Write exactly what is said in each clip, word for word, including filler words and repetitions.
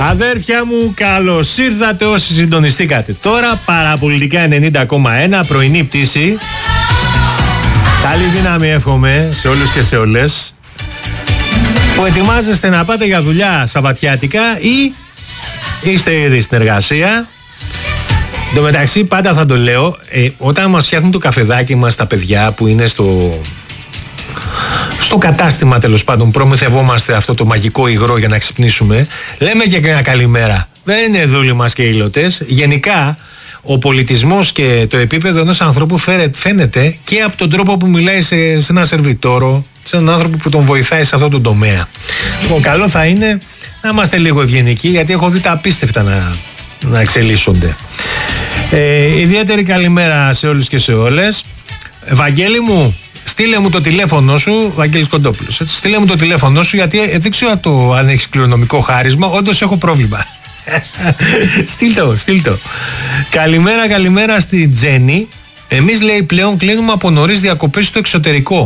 Αδέρφια μου, καλώς ήρθατε όσοι συντονιστήκατε τώρα. Παραπολιτικά ενενήντα κόμμα ένα, πρωινή πτήση. Καλή δύναμη εύχομαι σε όλους και σε όλες που ετοιμάζεστε να πάτε για δουλειά σαββατιάτικα ή είστε ήδη στην εργασία. Εν τω μεταξύ, πάντα θα το λέω, ε, όταν μας φτιάχνουν το καφεδάκι μας τα παιδιά που είναι στο, στο κατάστημα, τέλος πάντων, προμηθευόμαστε αυτό το μαγικό υγρό για να ξυπνήσουμε, λέμε και ένα καλημέρα. Δεν είναι δούλοι μας και ήλωτες. Γενικά, ο πολιτισμός και το επίπεδο ενός ανθρώπου φαίνεται και από τον τρόπο που μιλάει σε, σε ένα σερβιτόρο, σε έναν άνθρωπο που τον βοηθάει σε αυτό το τομέα. Λοιπόν, καλό θα είναι να είμαστε λίγο ευγενικοί, γιατί έχω δει τα απίστευτα να, να εξελίσσονται. Ε, ιδιαίτερη καλημέρα σε όλους και σε όλες. Βαγγέλη μου, στείλε μου το τηλέφωνο σου, Βαγγέλης Κοντόπουλος, έτσι, στείλε μου το τηλέφωνο σου, γιατί δεν ξέρω το, αν έχεις κληρονομικό χάρισμα, όντως έχω πρόβλημα. Στείλ το, στείλ το. Καλημέρα, καλημέρα στη Τζέννη. Εμείς, λέει, πλέον κλείνουμε από νωρίς διακοπές στο εξωτερικό.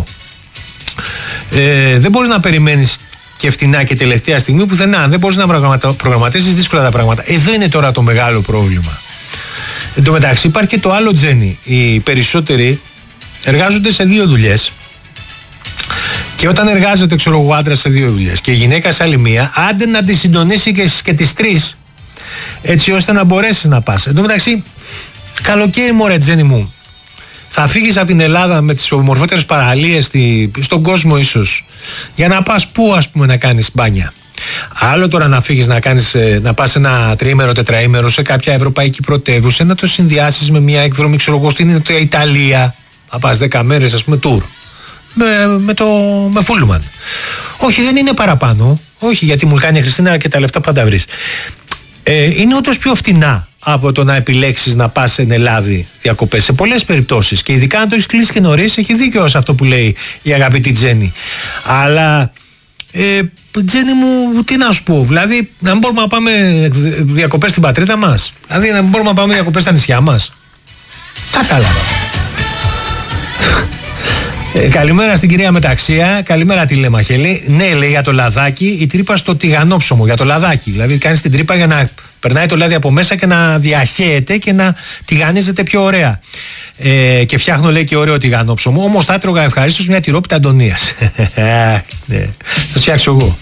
ε, Δεν μπορείς να περιμένεις και φτηνά και τελευταία στιγμή πουθενά. Δεν μπορείς να προγραμματίσεις δύσκολα τα πράγματα. Εδώ είναι τώρα το μεγάλο πρόβλημα. Εν τω μεταξύ υπάρχει και το άλλο, Τζέννη. Οι περισσότεροι εργάζονται σε δύο δουλειές. Και όταν εργάζεται, ξέρω εγώ, άντρας σε δύο δουλειές και η γυναίκα σε άλλη μία, άντε να τη συντονίσει και, και τις τρεις, έτσι ώστε να μπορέσεις να πας. Εν τω μεταξύ, καλοκαίρι, μωρέ, Τζέννη μου, θα φύγεις από την Ελλάδα με τις ομορφότερες παραλίες στη, στον κόσμο ίσως, για να πας πού, ας πούμε, να κάνεις μπάνια. Άλλο τώρα να φύγεις να, κάνεις, να πας ένα τριήμερο, τετραήμερο σε κάποια ευρωπαϊκή πρωτεύουσα, να το συνδυάσεις με μια εκδρομή, ξέρω εγώ, στην Ιταλία, να πας δέκα μέρες, ας πούμε, tour. Με, με το με Φούλμαν. Όχι, δεν είναι παραπάνω. Όχι, γιατί μου κάνει η Χριστίνα και τα λεφτά που θα τα βρεις. Ε, είναι όντως πιο φτηνά από το να επιλέξεις να πας στην Ελλάδα διακοπές. Σε πολλές περιπτώσεις. Και ειδικά αν το έχεις κλείσει και νωρίς, έχει δίκιο σε αυτό που λέει η αγαπητή Τζέννη. Αλλά ε, Τζέννη μου, τι να σου πω. Δηλαδή, να μην μπορούμε να πάμε διακοπές στην πατρίδα μας. Δηλαδή, να μην μπορούμε να πάμε διακοπές στα νησιά μας. Κατάλαβα. Ε, καλημέρα στην κυρία Μεταξία. Καλημέρα, τηλεμαχέλη. Ναι, λέει, για το λαδάκι, η τρύπα στο τηγανόψωμο. Για το λαδάκι. Δηλαδή, κάνεις την τρύπα για να περνάει το λάδι από μέσα και να διαχέεται και να τηγανίζεται πιο ωραία. Ε, και φτιάχνω, λέει, και ωραίο τηγανόψωμο. Όμως θα έτρωγα ευχαρίστως μια τυρόπιτα Αντωνίας. Ναι, θα φτιάξω εγώ.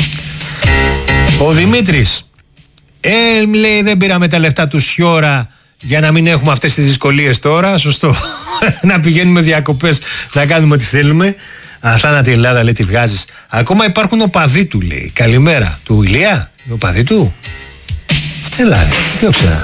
Ο Δημήτρης. Ε, λέει, δεν πήραμε τα λεφτά του Σιώρα για να μην έχουμε αυτές τις δυσκολίες τώρα. Σωστό. Να πηγαίνουμε διακοπές, να κάνουμε ό,τι θέλουμε. Αθάνατη Ελλάδα, λέει, τη βγάζεις. Ακόμα υπάρχουν οπαδοί του, λέει. Καλημέρα. Του Ηλία, οι οπαδοί του. Έλα, δεν ξέρω.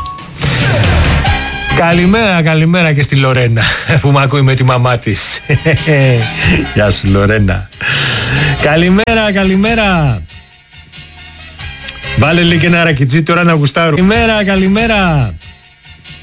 Καλημέρα, καλημέρα και στη Λορένα που μ' ακούει με τη μαμά της. Γεια σου, Λορένα. Καλημέρα, καλημέρα. Βάλε, λέει, και ένα ρακιτζί τώρα να γουστάρω. Καλημέρα, καλημέρα.